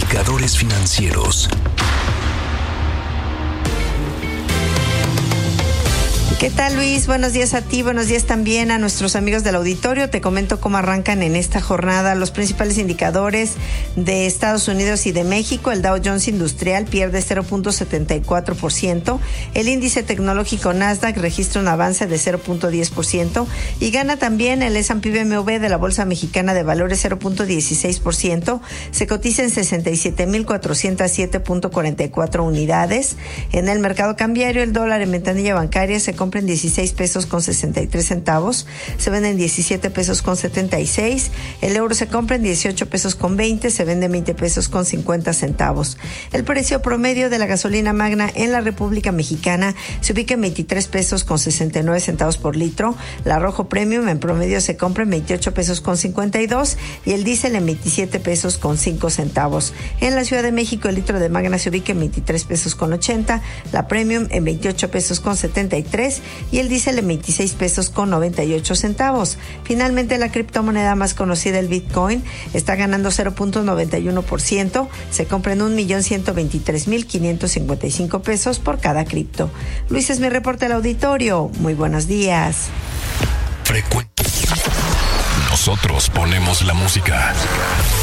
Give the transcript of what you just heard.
Indicadores financieros. ¿Qué tal, Luis? Buenos días a ti, buenos días también a nuestros amigos del auditorio. Te comento cómo arrancan en esta jornada los principales indicadores de Estados Unidos y de México. El Dow Jones Industrial pierde 0.74%. El índice tecnológico Nasdaq registra un avance de 0.10% y gana también el S&P BMW de la Bolsa Mexicana de Valores 0.16%. Se cotiza en 67,407.44 unidades. En el mercado cambiario, el dólar en ventanilla bancaria se compra en 16 pesos con 63 centavos, se vende en 17 pesos con 76, el euro se compra en 18 pesos con 20, se vende en 20 pesos con 50 centavos. El precio promedio de la gasolina magna en la República Mexicana se ubica en 23 pesos con 69 centavos por litro, la Rojo Premium en promedio se compra en 28 pesos con 52 y el diésel en 27 pesos con 5 centavos. En la Ciudad de México el litro de magna se ubica en 23 pesos con 80, la Premium en 28 pesos con 73 y el diésel en 26 pesos con 98 centavos. Finalmente, la criptomoneda más conocida, el Bitcoin, está ganando 0.91%. Se compra en 1.123.555 pesos por cada cripto. Luis, es mi reporte al auditorio. Muy buenos días. Nosotros ponemos la música.